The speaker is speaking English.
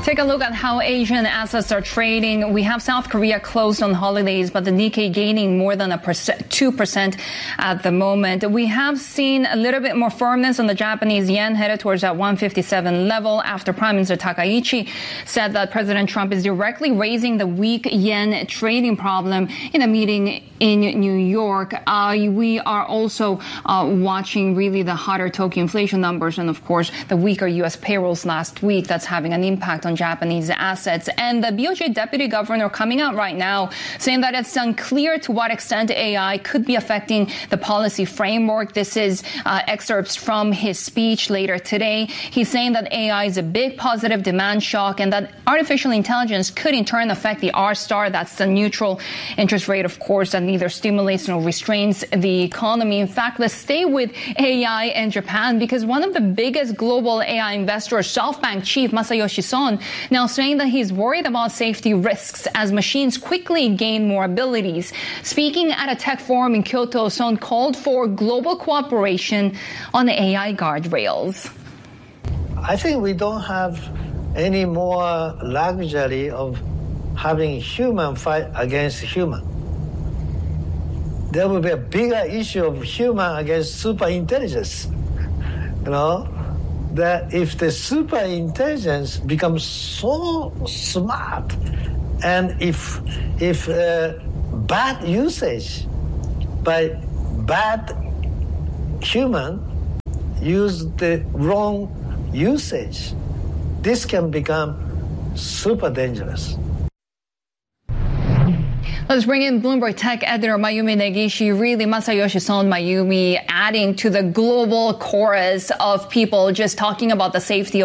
Take a look at how Asian assets are trading. We have South Korea closed on holidays, but the Nikkei gaining more than 2% at the moment. We have seen a little bit more firmness on the Japanese yen headed towards that 157 level after Prime Minister Takaichi said that President Trump is directly raising the weak yen trading problem in a meeting in New York. We are also watching really the hotter Tokyo inflation numbers and, of course, the weaker U.S. payrolls last week. That's having an impact on Japanese assets. And the BOJ deputy governor coming out right now saying that it's unclear to what extent AI could be affecting the policy framework. This is excerpts from his speech later today. He's saying that AI is a big positive demand shock and that artificial intelligence could in turn affect the R-star. That's the neutral interest rate, of course, that neither stimulates nor restrains the economy. In fact, let's stay with AI and Japan because one of the biggest global AI investors, SoftBank chief Masayoshi Son, now saying that he's worried about safety risks as machines quickly gain more abilities. Speaking at a tech forum in Kyoto, Son called for global cooperation on the AI guardrails. I think we don't have any more luxury of having human fight against human. There will be a bigger issue of human against super intelligence. That if the super intelligence becomes so smart, and if bad usage by bad human use the wrong usage, this can become super dangerous. Let's bring in Bloomberg Tech editor Mayumi Negishi. Really, Masayoshi Son, Mayumi, adding to the global chorus of people just talking about the safety of